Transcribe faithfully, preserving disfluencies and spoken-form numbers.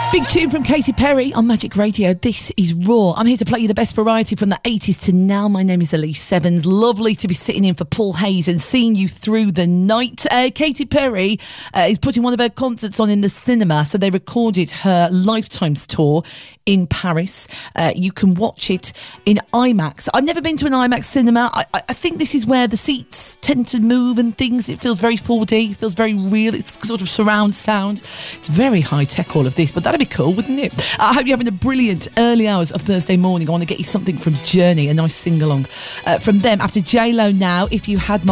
Big tune from Katy Perry on Magic Radio. This is Raw. I'm here to play you the best variety from the eighties to now. My name is Elise Sevens. Lovely to be sitting in for Paul Hayes and seeing you through the night. Uh, Katy Perry uh, is putting one of her concerts on in the cinema. So they recorded her Lifetimes tour in Paris. Uh, you can watch it in IMAX. I've never been to an IMAX cinema. I, I think this is where the seats tend to move and things. It feels very four D. It feels very real. It's sort of surround sound. It's very high tech, all of this, but that'd be cool, wouldn't it? I hope you're having a brilliant early hours of Thursday morning. I want to get you something from Journey, a nice sing-along uh, from them after J Lo now, If You Had My